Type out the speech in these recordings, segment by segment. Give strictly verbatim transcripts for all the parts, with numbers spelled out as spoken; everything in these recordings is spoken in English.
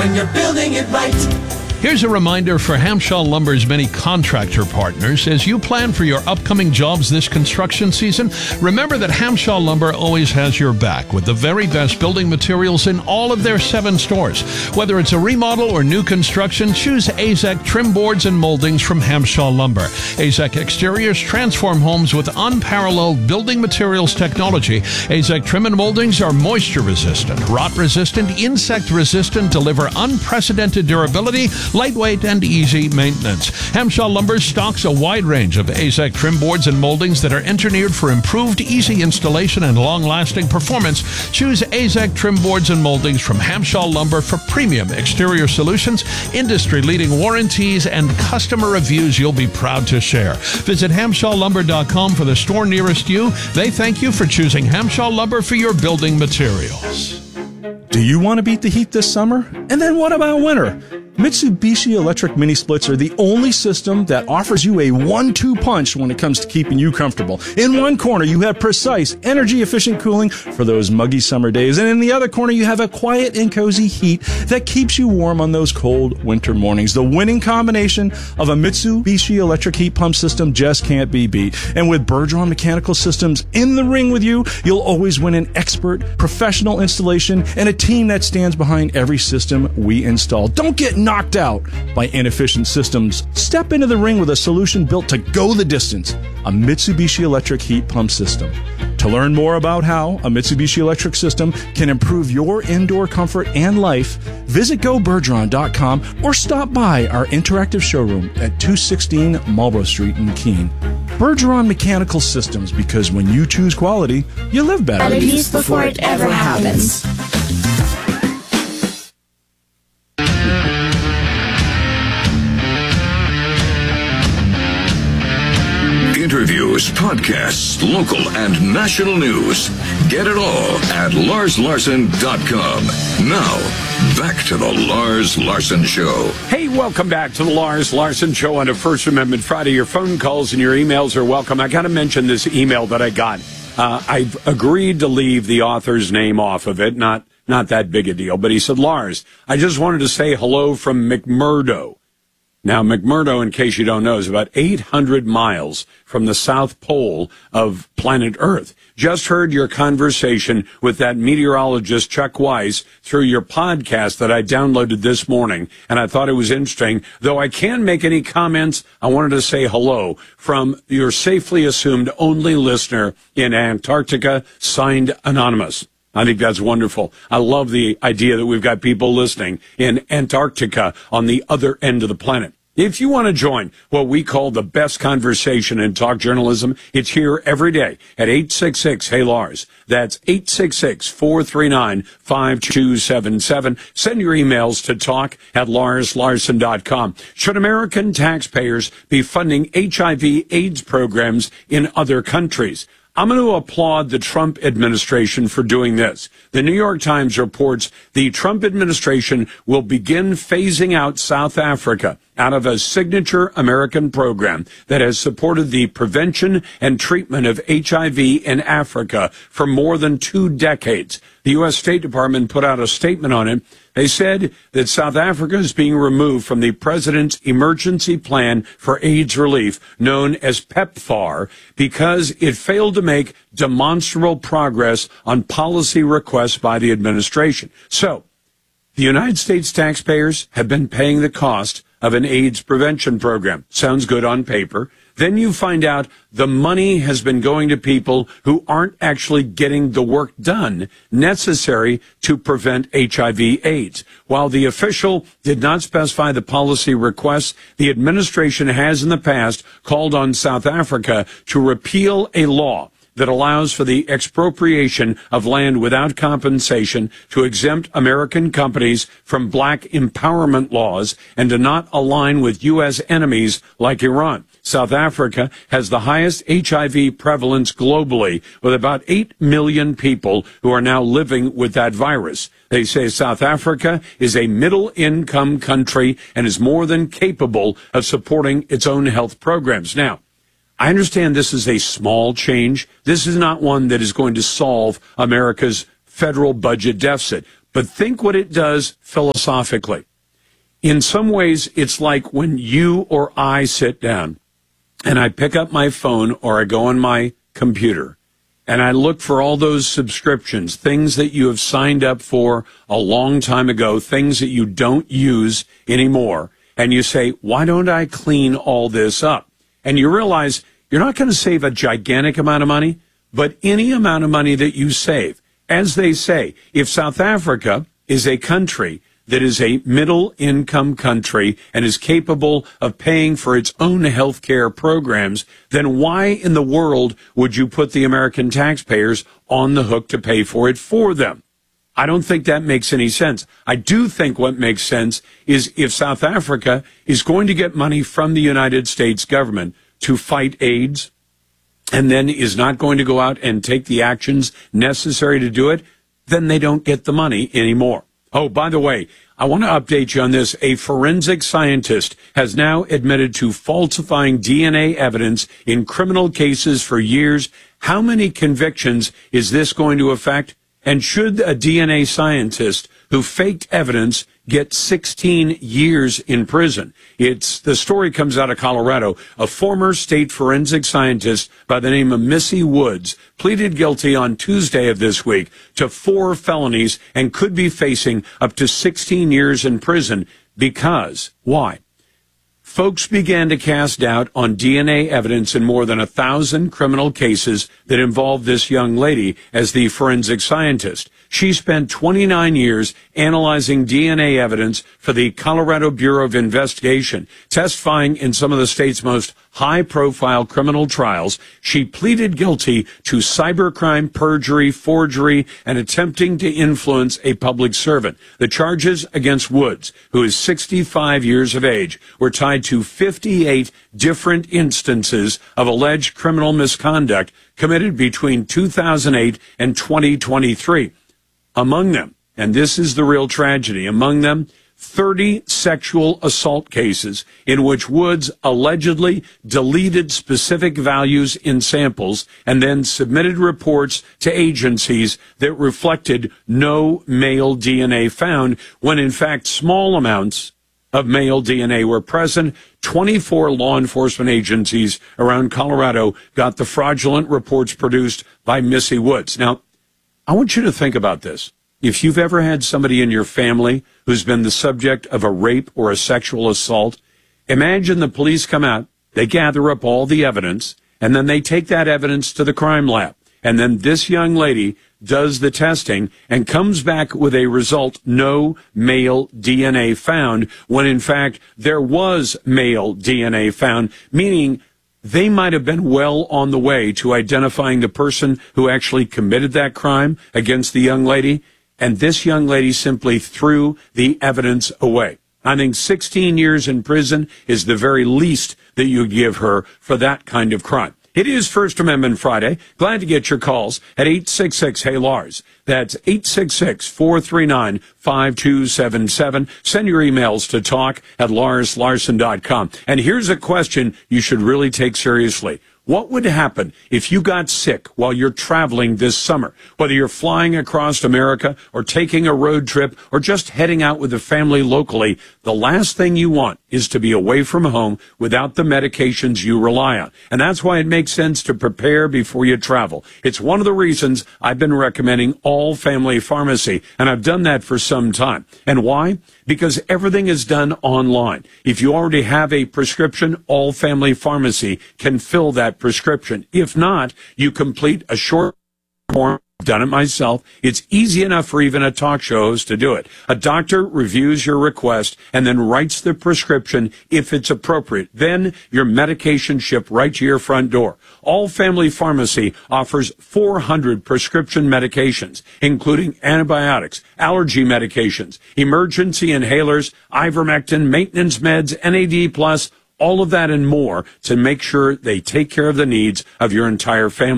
when you're building it right. Here's a reminder for Hamshaw Lumber's many contractor partners. As you plan for your upcoming jobs this construction season, remember that Hamshaw Lumber always has your back with the very best building materials in all of their seven stores. Whether it's a remodel or new construction, choose Azek trim boards and moldings from Hamshaw Lumber. Azek Exteriors transform homes with unparalleled building materials technology. Azek trim and moldings are moisture resistant, rot resistant, insect resistant, deliver unprecedented durability, lightweight and easy maintenance. Hamshaw Lumber stocks a wide range of Azek trim boards and moldings that are engineered for improved, easy installation and long-lasting performance. Choose Azek trim boards and moldings from Hamshaw Lumber for premium exterior solutions, industry-leading warranties, and customer reviews you'll be proud to share. Visit hamshaw lumber dot com for the store nearest you. They thank you for choosing Hamshaw Lumber for your building materials. Do you want to beat the heat this summer? And then what about winter? Mitsubishi electric mini splits are the only system that offers you a one two punch when it comes to keeping you comfortable. In one corner, you have precise, energy-efficient cooling for those muggy summer days. And in the other corner, you have a quiet and cozy heat that keeps you warm on those cold winter mornings. The winning combination of a Mitsubishi electric heat pump system just can't be beat. And with Bergeron Mechanical Systems in the ring with you, you'll always win an expert, professional installation and a team that stands behind every system we install. Don't get knocked out by inefficient systems. Step into the ring with a solution built to go the distance. A Mitsubishi electric heat pump system. To learn more about how a Mitsubishi electric system can improve your indoor comfort and life, visit go bergeron dot com or stop by our interactive showroom at two sixteen Marlborough Street in Keene. Bergeron Mechanical Systems, because when you choose quality, you live better. At least before it ever happens. Interviews, podcasts, local and national news. Get it all at lars larson dot com. Now, back to the Lars Larson Show. Hey, welcome back to the Lars Larson Show on a First Amendment Friday. Your phone calls and your emails are welcome. I got to mention this email that I got. Uh, I've agreed to leave the author's name off of it. Not, not that big a deal. But he said, Lars, I just wanted to say hello from McMurdo. Now, McMurdo, in case you don't know, is about eight hundred miles from the South Pole of planet Earth. Just heard your conversation with that meteorologist, Chuck Weiss, through your podcast that I downloaded this morning, and I thought it was interesting. Though I can't make any comments, I wanted to say hello from your safely assumed only listener in Antarctica, signed Anonymous. I think that's wonderful. I love the idea that we've got people listening in Antarctica on the other end of the planet. If you want to join what we call the best conversation in talk journalism, it's here every day at eight six six, hey Lars. That's eight six six, four three nine, five two seven seven. Send your emails to talk at lars larson dot com. Should American taxpayers be funding H I V AIDS programs in other countries? I'm going to applaud the Trump administration for doing this. The New York Times reports the Trump administration will begin phasing out South Africa out of a signature American program that has supported the prevention and treatment of H I V in Africa for more than two decades. The U S State Department put out a statement on it. They said that South Africa is being removed from the president's emergency plan for AIDS relief, known as PEPFAR, because it failed to make demonstrable progress on policy requests by the administration. So, the United States taxpayers have been paying the cost of an AIDS prevention program. Sounds good on paper. Then you find out the money has been going to people who aren't actually getting the work done necessary to prevent H I V AIDS. While the official did not specify the policy requests, the administration has in the past called on South Africa to repeal a law that allows for the expropriation of land without compensation, to exempt American companies from black empowerment laws, and to not align with U S enemies like Iran. South Africa has the highest H I V prevalence globally, with about eight million people who are now living with that virus. They say South Africa is a middle-income country and is more than capable of supporting its own health programs. Now, I understand this is a small change. This is not one that is going to solve America's federal budget deficit. But think what it does philosophically. In some ways, it's like when you or I sit down and I pick up my phone or I go on my computer and I look for all those subscriptions, things that you have signed up for a long time ago, things that you don't use anymore. And you say, why don't I clean all this up? And you realize you're not going to save a gigantic amount of money, but any amount of money that you save. As they say, if South Africa is a country that is a middle-income country and is capable of paying for its own health care programs, then why in the world would you put the American taxpayers on the hook to pay for it for them? I don't think that makes any sense. I do think what makes sense is if South Africa is going to get money from the United States government to fight AIDS, and then is not going to go out and take the actions necessary to do it, then they don't get the money anymore. Oh, by the way, I want to update you on this. A forensic scientist has now admitted to falsifying D N A evidence in criminal cases for years. How many convictions is this going to affect? And should a D N A scientist who faked evidence get sixteen years in prison? It's the story comes out of Colorado. A former state forensic scientist by the name of Missy Woods pleaded guilty on Tuesday of this week to four felonies and could be facing up to sixteen years in prison because, why? Folks began to cast doubt on D N A evidence in more than a thousand criminal cases that involved this young lady as the forensic scientist. She spent twenty-nine years analyzing D N A evidence for the Colorado Bureau of Investigation, testifying in some of the state's most high-profile criminal trials. She pleaded guilty to cybercrime, perjury, forgery, and attempting to influence a public servant. The charges against Woods, who is sixty-five years of age, were tied to fifty-eight different instances of alleged criminal misconduct committed between two thousand eight and twenty twenty-three. Among them, and this is the real tragedy, among them, thirty sexual assault cases in which Woods allegedly deleted specific values in samples and then submitted reports to agencies that reflected no male D N A found, when in fact small amounts of male D N A were present. twenty-four law enforcement agencies around Colorado got the fraudulent reports produced by Missy Woods. Now, I want you to think about this. If you've ever had somebody in your family who's been the subject of a rape or a sexual assault, imagine the police come out, they gather up all the evidence, and then they take that evidence to the crime lab. And then this young lady does the testing and comes back with a result, no male D N A found, when in fact there was male D N A found, meaning they might have been well on the way to identifying the person who actually committed that crime against the young lady. And this young lady simply threw the evidence away. I think sixteen years in prison is the very least that you give her for that kind of crime. It is First Amendment Friday. Glad to get your calls at eight six six, hey Lars. That's eight six six, four three nine, five two seven seven. Send your emails to talk at lars larson dot com. And here's a question you should really take seriously. What would happen if you got sick while you're traveling this summer? Whether you're flying across America or taking a road trip or just heading out with the family locally, the last thing you want is to be away from home without the medications you rely on. And that's why it makes sense to prepare before you travel. It's one of the reasons I've been recommending all family pharmacy, and I've done that for some time. And why? Because everything is done online. If you already have a prescription, all family pharmacy can fill that prescription. If not, you complete a short form. I've done it myself. It's easy enough for even a talk show host to do it. A doctor reviews your request and then writes the prescription if it's appropriate. Then your medication shipped right to your front door. All Family Pharmacy offers four hundred prescription medications, including antibiotics, allergy medications, emergency inhalers, ivermectin, maintenance meds, N A D plus, all of that and more to make sure they take care of the needs of your entire family.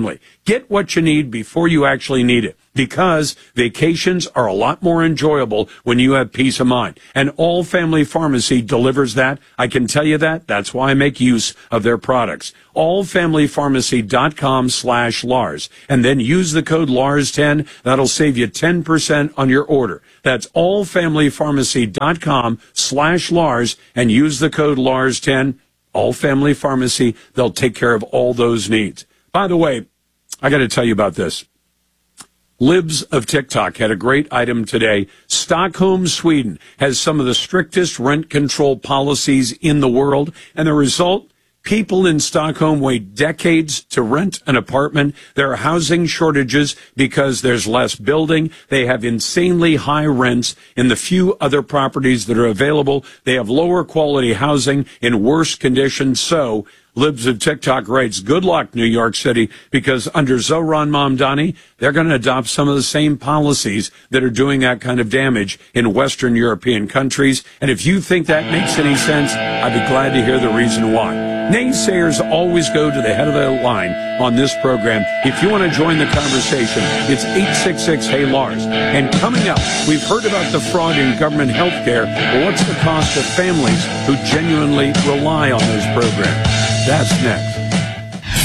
Get what you need before you actually need it, because vacations are a lot more enjoyable when you have peace of mind. And All Family Pharmacy delivers that. I can tell you that. That's why I make use of their products. all family pharmacy dot com slash Lars. And then use the code Lars ten. That'll save you ten percent on your order. That's all family pharmacy dot com slash Lars and use the code Lars ten. All Family Pharmacy. They'll take care of all those needs. By the way, I got to tell you about this. Libs of TikTok had a great item today. Stockholm, Sweden has some of the strictest rent control policies in the world. And the result, people in Stockholm wait decades to rent an apartment. There are housing shortages because there's less building. They have insanely high rents in the few other properties that are available. They have lower quality housing in worse conditions. So Libs of TikTok writes, good luck, New York City, because under Zohran Mamdani, they're going to adopt some of the same policies that are doing that kind of damage in Western European countries. And if you think that makes any sense, I'd be glad to hear the reason why. Naysayers always go to the head of the line on this program. If you want to join the conversation, it's eight six six, hey Lars. And coming up, we've heard about the fraud in government health care, but what's the cost of families who genuinely rely on those programs? That's next.